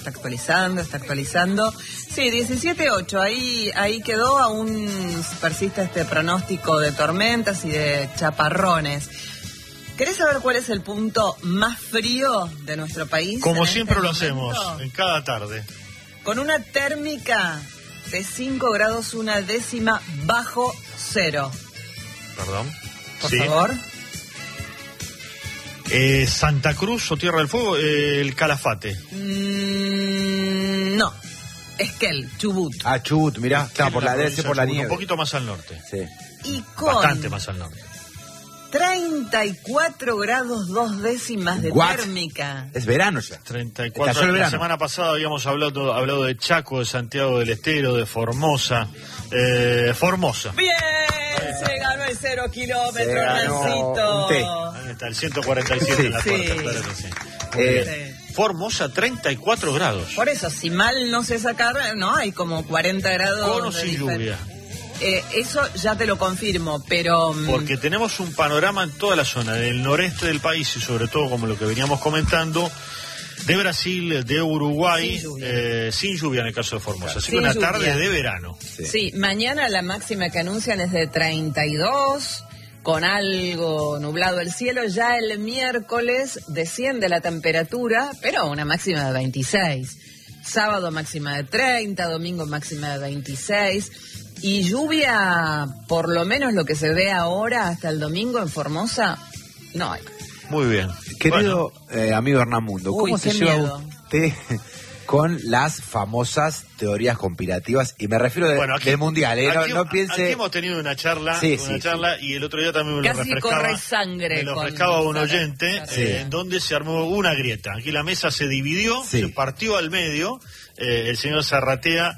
está actualizando. Sí, 17.8, ahí quedó, aún persiste este pronóstico de tormentas y de chaparrones. ¿Querés saber cuál es el punto más frío de nuestro país? Como siempre lo hacemos, en cada tarde. Con una térmica de 5 grados 1/10 bajo cero. Perdón. Por favor. Santa Cruz o Tierra del Fuego, el Calafate. No. Esquel, Chubut. Chubut, mirá, está por la nieve. Un poquito más al norte. Sí. Y con bastante más al norte. 34 grados 2/10 de térmica. Es verano ya. 34. La semana pasada habíamos hablado de Chaco, de Santiago del Estero, de Formosa. Formosa. ¡Bien! Se ganó el 0 kilómetro, Hernancito. Ahí está, el 147 en la puerta, claro que sí. Formosa, 34 grados. Por eso, si mal no sé sacar, no, hay como 40 grados. Con o sin lluvia. Eso ya te lo confirmo, pero... Porque tenemos un panorama en toda la zona del noreste del país y sobre todo, como lo que veníamos comentando, de Brasil, de Uruguay, sin lluvia en el caso de Formosa. Así que una tarde de verano. Sí, mañana la máxima que anuncian es de 32, con algo nublado el cielo. Ya el miércoles desciende la temperatura, pero una máxima de 26. Sábado máxima de 30, domingo máxima de 26. Y lluvia, por lo menos lo que se ve ahora hasta el domingo en Formosa, no hay. Muy bien. Querido amigo Hernán Mundo, ¿cómo se lleva usted con las famosas teorías conspirativas? Y me refiero del Mundial. No piense... Aquí hemos tenido una charla, y el otro día también me casi lo refrescaba. Corre sangre. Me lo refrescaba un oyente, en donde se armó una grieta. Aquí la mesa se dividió, se partió al medio. El señor Zarratea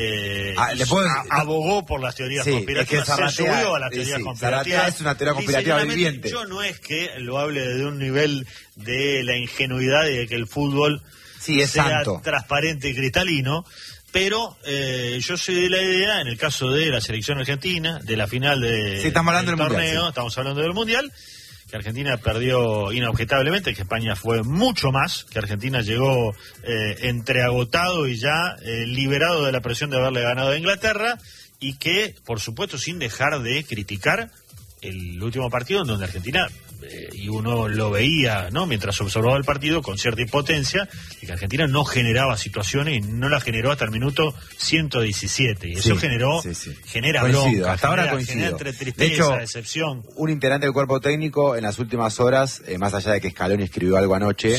abogó por las teorías conspirativas, se subió a las teorías conspirativas. Es una teoría conspirativa viviente. Yo no es que lo hable de un nivel de la ingenuidad y de que el fútbol sea santo, transparente y cristalino, pero yo soy de la idea, en el caso de la selección argentina, de la final del torneo, mundial, estamos hablando del Mundial, que Argentina perdió inobjetablemente, que España fue mucho más, que Argentina llegó entreagotado y ya liberado de la presión de haberle ganado a Inglaterra, y que, por supuesto, sin dejar de criticar el último partido en donde Argentina, y uno lo veía, ¿no?, mientras observaba el partido con cierta impotencia, de que Argentina no generaba situaciones y no la generó hasta el minuto 117, y eso genera bronca, hasta ahora coincido. Genera entre tristeza, de hecho, decepción. Un integrante del cuerpo técnico en las últimas horas, más allá de que Scaloni escribió algo anoche,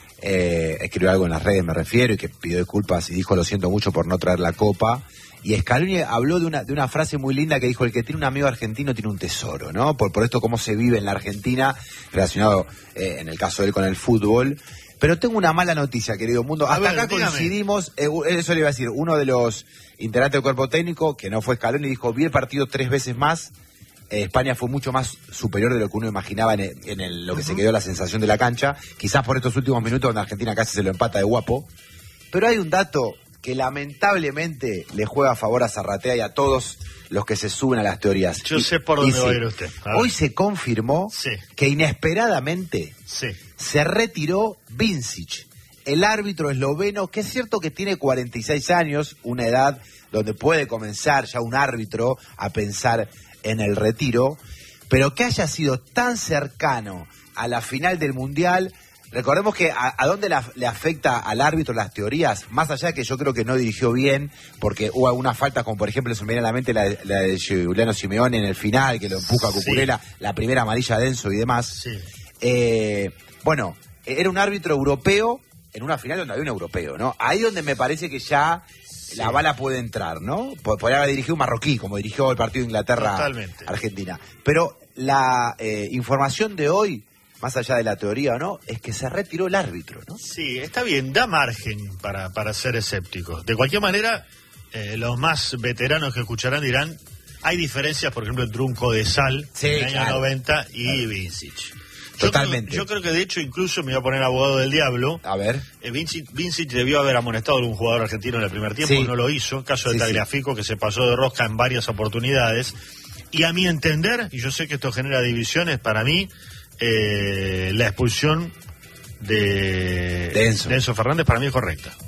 escribió algo en las redes, me refiero, y que pidió disculpas y dijo: lo siento mucho por no traer la copa. Y Scaloni habló de una frase muy linda que dijo: el que tiene un amigo argentino tiene un tesoro, ¿no? Por esto, cómo se vive en la Argentina, relacionado en el caso de él con el fútbol. Pero tengo una mala noticia, querido Mundo. Hasta acá coincidimos, eso le iba a decir, uno de los integrantes del cuerpo técnico, que no fue Scaloni, dijo: vi el partido 3 veces más. España fue mucho más superior de lo que uno imaginaba en lo que se quedó la sensación de la cancha. Quizás por estos últimos minutos donde Argentina casi se lo empata de guapo. Pero hay un dato que lamentablemente le juega a favor a Zarratea y a todos los que se suben a las teorías. Yo sé por dónde va a ir usted. Hoy se confirmó que inesperadamente se retiró Vincic, el árbitro esloveno, que es cierto que tiene 46 años, una edad donde puede comenzar ya un árbitro a pensar en el retiro, pero que haya sido tan cercano a la final del Mundial. Recordemos que a dónde le afecta al árbitro las teorías, más allá de que yo creo que no dirigió bien, porque hubo algunas faltas, como por ejemplo se me viene a la mente la de Giuliano Simeone en el final, que lo empuja a Cucurella, la primera amarilla de Enzo y demás. Bueno, era un árbitro europeo en una final donde había un europeo, ¿no? Ahí donde me parece que ya la bala puede entrar, ¿no? Podría haber dirigido un marroquí, como dirigió el partido de Inglaterra-Argentina. Pero la información de hoy, más allá de la teoría o no, es que se retiró el árbitro, ¿no? Sí, está bien, da margen para ser escépticos. De cualquier manera, los más veteranos que escucharán dirán: hay diferencias, por ejemplo, entre un Codesal en el año 90 y Vincic. Totalmente. Yo creo que de hecho incluso me iba a poner abogado del diablo. A ver. Vincic debió haber amonestado a un jugador argentino en el primer tiempo, no lo hizo. Caso de Tagliafico, que se pasó de rosca en varias oportunidades. Y a mi entender, y yo sé que esto genera divisiones, para mí, la expulsión de Enzo Fernández para mí es correcta.